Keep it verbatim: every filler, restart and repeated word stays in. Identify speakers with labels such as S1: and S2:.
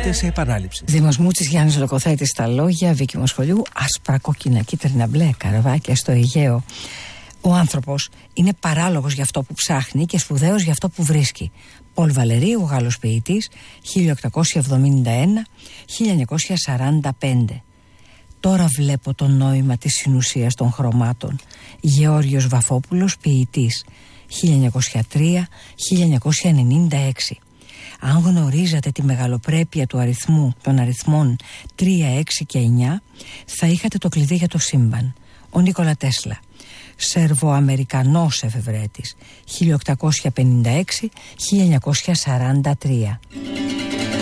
S1: Έρχεται σε επανάληψη.
S2: Δήμος Μούτσης, Γιάννης Λοκοθέτης στα λόγια, Βίκη Μοσχολιού. Άσπρα, κόκκινα, κίτρινα, μπλε, καραβάκια στο Αιγαίο. Ο άνθρωπος είναι παράλογος για αυτό που ψάχνει και σπουδαίος για αυτό που βρίσκει. Πολ Βαλερί, ο Γάλλος ποιητής, χίλια οκτακόσια εβδομήντα ένα με χίλια εννιακόσια σαράντα πέντε. Τώρα βλέπω το νόημα της συνουσίας των χρωμάτων. Γεώργιος Βαφόπουλος, ποιητής, χίλια εννιακόσια τρία με χίλια εννιακόσια ενενήντα έξι. Αν γνωρίζατε τη μεγαλοπρέπεια του αριθμού των αριθμών τρία, έξι και εννιά, θα είχατε το κλειδί για το σύμπαν. Ο Νίκολα Τέσλα, Σερβοαμερικανός εφευρέτης, χίλια οκτακόσια πενήντα έξι με χίλια εννιακόσια σαράντα τρία.